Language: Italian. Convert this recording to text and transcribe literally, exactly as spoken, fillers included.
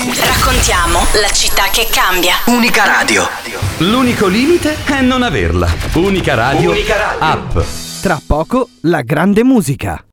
Raccontiamo la città che cambia. Unica Radio. L'unico limite è non averla. Unica Radio, Unica Radio. App. Tra poco la grande musica.